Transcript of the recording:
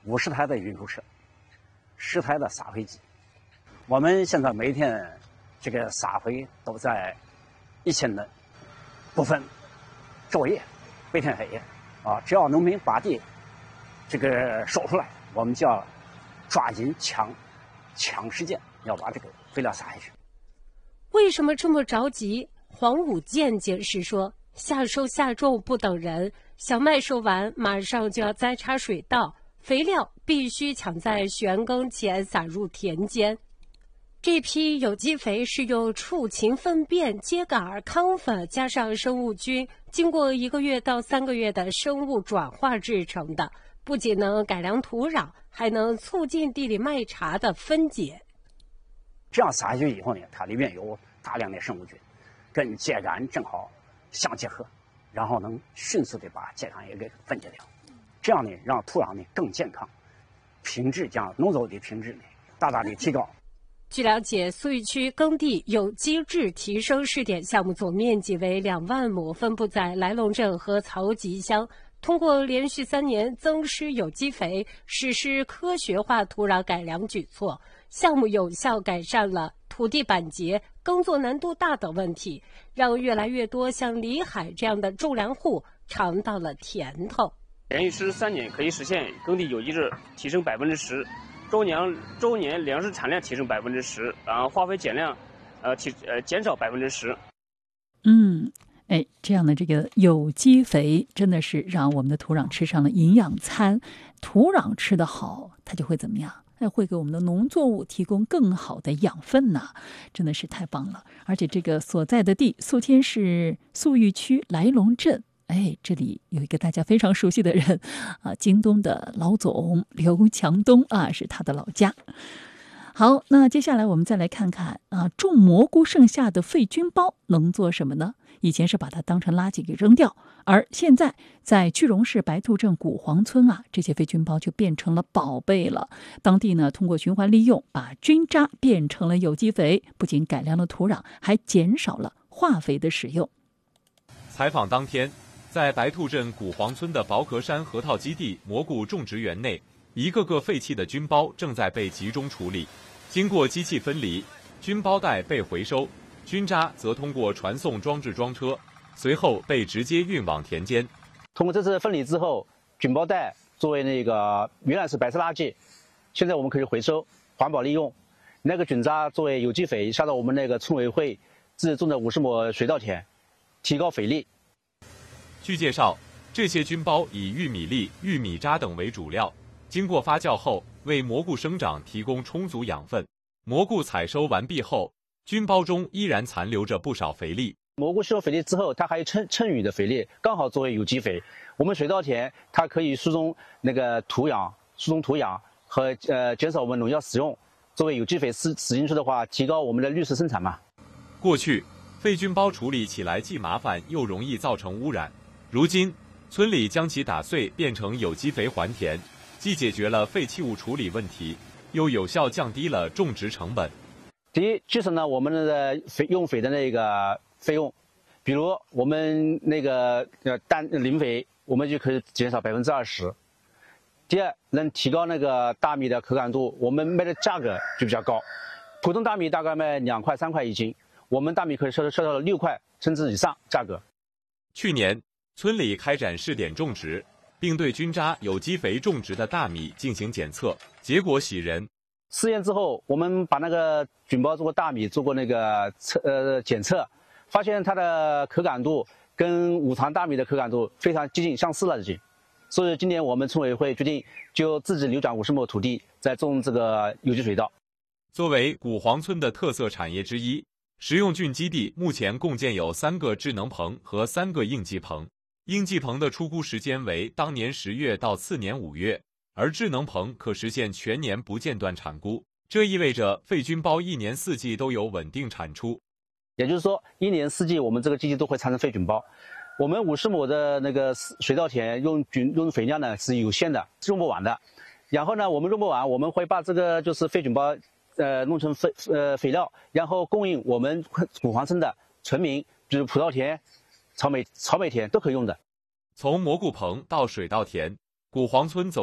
50台的运输车，10台的撒肥机。我们现在每天这个撒肥都在1000吨，不分昼夜，白天黑夜啊，只要农民把地这个收出来，我们就要抓紧抢时间，要把这个肥料撒下去。 为什么这么着急？黄武建解释说，夏收夏种不等人，小麦收完马上就要栽插水稻，肥料必须抢在旋耕前撒入田间。这批有机肥是用畜禽粪便、秸秆、糠粉加上生物菌，经过1个月到3个月的生物转化制成的，不仅能改良土壤，还能促进地里麦茬的分解。 这样撒下去以后呢，它里面有大量的生物菌，跟秸秆正好相结合，然后能迅速的把秸秆也给分解掉。这样呢，让土壤呢更健康，品质将农作物的品质呢大大的提高。 据了解，苏玉区耕地有机质提升试点项目总面积为2万亩，分布在来龙镇和曹集乡。通过连续3年增施有机肥，实施科学化土壤改良举措，项目有效改善了土地板结、耕作难度大等问题，让越来越多像李海这样的种粮户尝到了甜头。 连续13年可以实现耕地有机质提升10%，周年粮食产量提升10%，然后化肥减量减少10%。 这样的这个有机肥真的是让我们的土壤吃上了营养餐。土壤吃得好，它就会怎么样？会给我们的农作物提供更好的养分呐，真的是太棒了。而且这个所在的地宿迁市宿玉区来龙镇，这里有一个大家非常熟悉的人啊，京东的老总刘强东啊，是他的老家。好，那接下来我们再来看看啊，种蘑菇剩下的废菌包能做什么呢？以前是把它当成垃圾给扔掉，而现在在句容市白兔镇古黄村啊，这些废菌包就变成了宝贝了。当地呢，通过循环利用，把菌渣变成了有机肥，不仅改良了土壤，还减少了化肥的使用。 采访当天，在白兔镇古黄村的薄壳山河套基地蘑菇种植园内，一个个废弃的菌包正在被集中处理。经过机器分离，菌包袋被回收，菌渣则通过传送装置装车，随后被直接运往田间。 通过这次分离之后，菌包袋作为那个原来是白色垃圾，现在我们可以回收，环保利用。那个菌渣作为有机肥下到我们那个村委会自己种的50亩水稻田，提高肥力。 据介绍，这些菌包以玉米粒、玉米渣等为主料，经过发酵后，为蘑菇生长提供充足养分。蘑菇采收完毕后，菌包中依然残留着不少肥力。 蘑菇吸收肥力之后，它还有剩余的肥力，刚好作为有机肥。我们水稻田它可以疏松那个土壤和减少我们农药使用。作为有机肥使进去的话，提高我们的绿色生产嘛。 过去废菌包处理起来既麻烦又容易造成污染，如今村里将其打碎变成有机肥还田，既解决了废弃物处理问题，又有效降低了种植成本。 第一，节省了我们的用肥的那个费用，比如我们那个磷肥，我们就可以减少20%。第二，能提高那个大米的口感度，我们卖的价格就比较高。普通大米大概卖2块3块1斤，我们大米可以销到6块甚至以上价格。 去年，村里开展试点种植，并对菌渣有机肥种植的大米进行检测，结果喜人。 试验之后，我们把那个菌包做过大米做过那个检测，发现它的口感度跟五常大米的口感度非常接近相似了已经。所以今年我们村委会决定就自己流转50亩土地，在种这个有机水稻。 作为古黄村的特色产业之一，食用菌基地目前共建有3个智能棚和3个应季棚。应季棚的出菇时间为当年10月到次年5月，而智能棚可实现全年不间断产菇。这意味着废菌包1年4季都有稳定产出。 也就是说，1年4季我们这个基地都会产生废菌包。我们50亩的那个水稻田用肥料呢是有限的，用不完的。然后呢，我们用不完，我们会把这个就是废菌包弄成肥料，然后供应我们古黄村的村民，就是葡萄田、草莓田都可以用的。 从蘑菇棚到水稻田，古黄村走